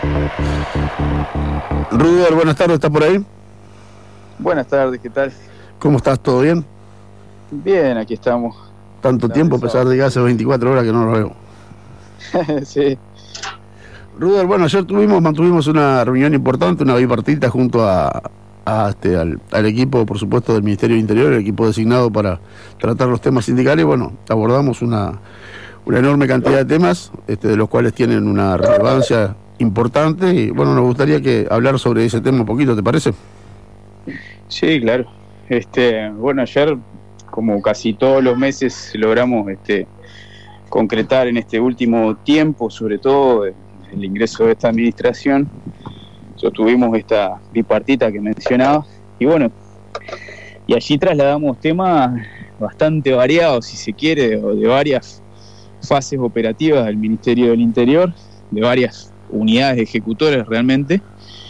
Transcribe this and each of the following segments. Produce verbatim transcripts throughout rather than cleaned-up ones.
Ruder, buenas tardes, ¿está por ahí? Buenas tardes, ¿qué tal? ¿Cómo estás? ¿Todo bien? Bien, aquí estamos. Tanto Tarde tiempo, a pesar de que hace veinticuatro horas que no lo veo. Sí. Ruder, bueno, ayer tuvimos, mantuvimos una reunión importante, una bipartita junto a, a este, al, al equipo, por supuesto, del Ministerio del Interior, el equipo designado para tratar los temas sindicales. Bueno, abordamos una, una enorme cantidad de temas, este, de los cuales tienen una relevancia importante, y bueno, nos gustaría que hablar sobre ese tema un poquito, ¿te parece? Sí, claro. Este, bueno, ayer, como casi todos los meses, logramos este, concretar en este último tiempo, sobre todo el ingreso de esta administración. Sostuvimos esta bipartita que mencionaba, y bueno, y allí trasladamos temas bastante variados, si se quiere, de, de varias fases operativas del Ministerio del Interior, de varias unidades ejecutoras realmente.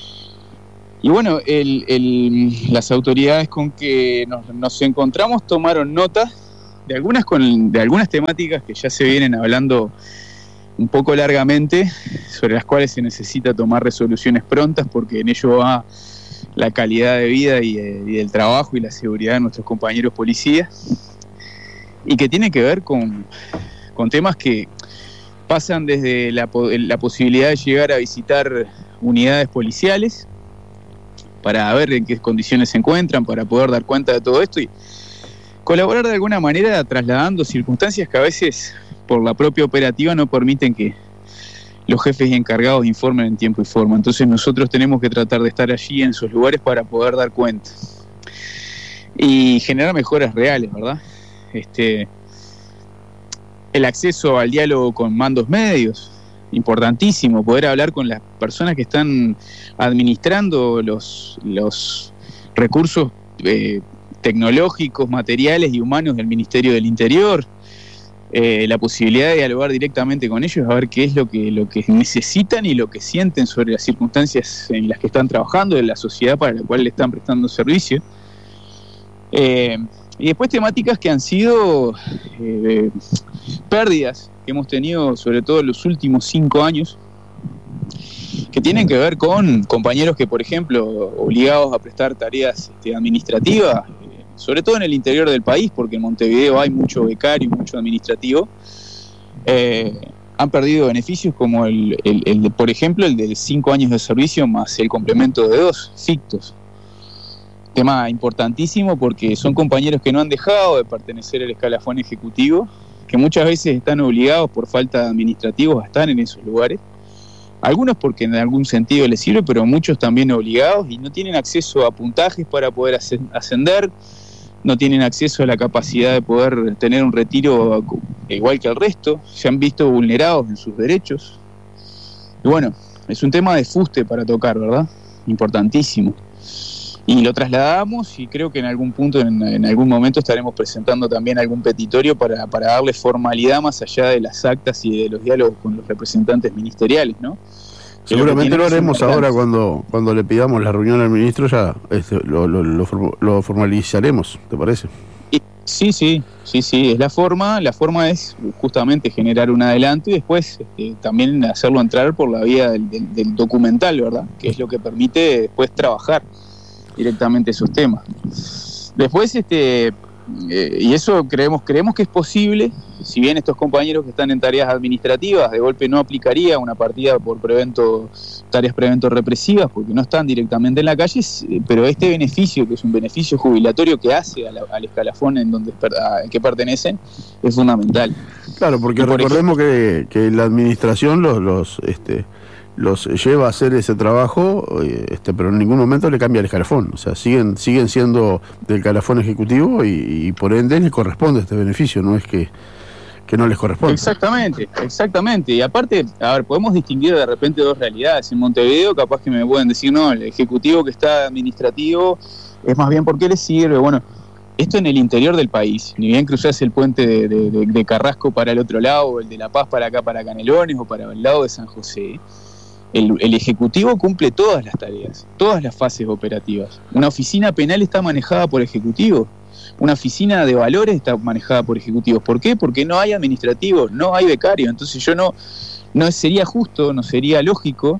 Y bueno, el, el, las autoridades con que nos, nos encontramos tomaron nota de algunas, con, de algunas temáticas que ya se vienen hablando un poco largamente, sobre las cuales se necesita tomar resoluciones prontas, porque en ello va la calidad de vida y, y del trabajo y la seguridad de nuestros compañeros policías, y que tiene que ver con, con temas que pasan desde la, la posibilidad de llegar a visitar unidades policiales para ver en qué condiciones se encuentran, para poder dar cuenta de todo esto y colaborar de alguna manera trasladando circunstancias que a veces por la propia operativa no permiten que los jefes y encargados informen en tiempo y forma. Entonces nosotros tenemos que tratar de estar allí en esos lugares para poder dar cuenta y generar mejoras reales, ¿verdad? Este, el acceso al diálogo con mandos medios, importantísimo, poder hablar con las personas que están administrando los, los recursos eh, tecnológicos, materiales y humanos del Ministerio del Interior, eh, la posibilidad de dialogar directamente con ellos, a ver qué es lo que, lo que necesitan y lo que sienten sobre las circunstancias en las que están trabajando, de la sociedad para la cual le están prestando servicio. Eh, y después temáticas que han sido eh, pérdidas que hemos tenido sobre todo en los últimos cinco años, que tienen que ver con compañeros que, por ejemplo, obligados a prestar tareas este, administrativas, eh, sobre todo en el interior del país, porque en Montevideo hay mucho becario y mucho administrativo, eh, han perdido beneficios como, el, el, el de, por ejemplo, el de cinco años de servicio más el complemento de dos fictos. Tema importantísimo porque son compañeros que no han dejado de pertenecer al escalafón ejecutivo, que muchas veces están obligados por falta de administrativos a estar en esos lugares, algunos porque en algún sentido les sirve, pero muchos también obligados y no tienen acceso a puntajes para poder ascender, no tienen acceso a la capacidad de poder tener un retiro igual que el resto, se han visto vulnerados en sus derechos. Y bueno, es un tema de fuste para tocar, ¿verdad? Importantísimo. Y lo trasladamos y creo que en algún punto, en, en algún momento estaremos presentando también algún petitorio para, para darle formalidad más allá de las actas y de los diálogos con los representantes ministeriales, ¿no? Seguramente lo haremos ahora cuando, cuando le pidamos la reunión al ministro, ya este, lo, lo, lo, lo formalizaremos, ¿te parece? Sí, sí, sí, sí, es la forma, la forma es justamente generar un adelanto y después este, también hacerlo entrar por la vía del, del, del documental, ¿verdad? Que es lo que permite después trabajar directamente esos temas. Después, este, eh, y eso creemos, creemos que es posible, si bien estos compañeros que están en tareas administrativas, de golpe no aplicaría una partida por prevento, tareas prevento represivas, porque no están directamente en la calle, pero este beneficio, que es un beneficio jubilatorio que hace a la, al escalafón en donde al que pertenecen, es fundamental. Claro, porque por recordemos ejemplo, que, que la administración los, los este los lleva a hacer ese trabajo, este, pero en ningún momento le cambia el escalafón, o sea, siguen siguen siendo del escalafón ejecutivo y, y por ende les corresponde este beneficio, no es que, que no les corresponde. Exactamente, exactamente, y aparte, a ver, podemos distinguir de repente dos realidades. En Montevideo capaz que me pueden decir, no, el ejecutivo que está administrativo es más bien porque le sirve, bueno, esto en el interior del país, ni bien cruzás el puente de, de, de, de Carrasco para el otro lado, o el de La Paz para acá, para Canelones, o para el lado de San José, El, el Ejecutivo cumple todas las tareas, todas las fases operativas. Una oficina penal está manejada por ejecutivos, una oficina de valores está manejada por ejecutivos. ¿Por qué? Porque no hay administrativos, no hay becarios. Entonces yo no, no sería justo, no sería lógico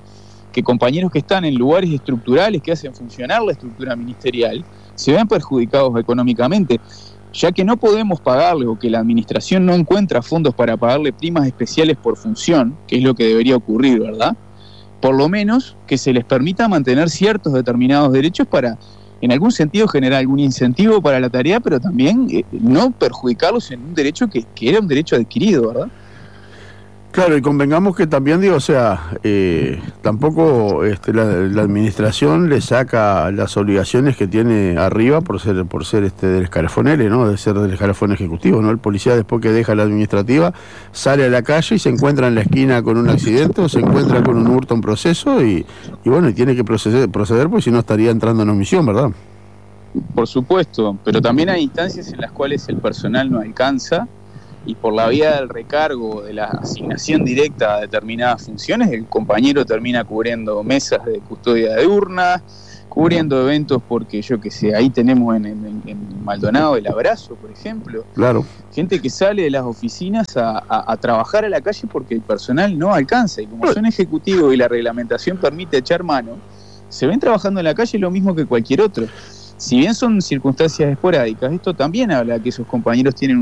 que compañeros que están en lugares estructurales que hacen funcionar la estructura ministerial se ven perjudicados económicamente, ya que no podemos pagarle o que la administración no encuentra fondos para pagarle primas especiales por función, que es lo que debería ocurrir, ¿verdad? Por lo menos que se les permita mantener ciertos determinados derechos para, en algún sentido, generar algún incentivo para la tarea, pero también eh, no perjudicarlos en un derecho que, que era un derecho adquirido, ¿verdad? Claro, y convengamos que también, digo, o sea, eh, tampoco este, la, la administración le saca las obligaciones que tiene arriba por ser por ser este del escalafón L, ¿no? De ser del escalafón ejecutivo, ¿no? El policía, después que deja la administrativa, sale a la calle y se encuentra en la esquina con un accidente o se encuentra con un hurto en proceso y, y bueno, y tiene que proceder, proceder porque si no estaría entrando en omisión, ¿verdad? Por supuesto, pero también hay instancias en las cuales el personal no alcanza y por la vía del recargo, de la asignación directa a determinadas funciones, el compañero termina cubriendo mesas de custodia de urnas, cubriendo eventos porque, yo qué sé, ahí tenemos en, en, en Maldonado el Abrazo, por ejemplo. Claro. Gente que sale de las oficinas a, a, a trabajar a la calle porque el personal no alcanza, y como son ejecutivos y la reglamentación permite echar mano, se ven trabajando en la calle lo mismo que cualquier otro. Si bien son circunstancias esporádicas, esto también habla de que esos compañeros tienen